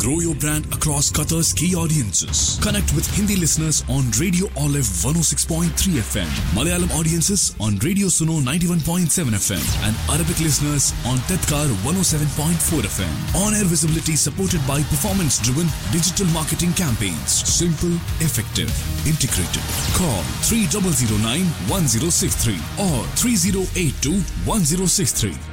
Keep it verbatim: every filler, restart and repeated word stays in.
Grow your brand across Qatar's key audiences. Connect with Hindi listeners on Radio Olive one oh six point three F M, Malayalam audiences on Radio Suno ninety-one point seven F M, and Arabic listeners on Tedkar one oh seven point four F M. On-air visibility supported by performance-driven digital marketing campaigns. Simple, effective, integrated. Call three zero zero nine one zero six three or three zero eight two one zero six three.